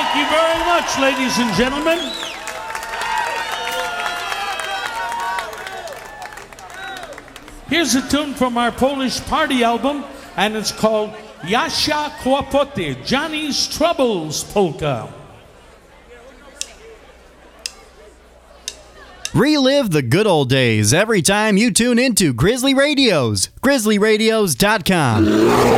Thank you very much, ladies and gentlemen. Here's a tune from our Polish party album, and it's called Jasia Kłopoty, Johnny's Troubles Polka. Relive the good old days every time you tune into Grizzly Radios. GrizzlyRadios.com.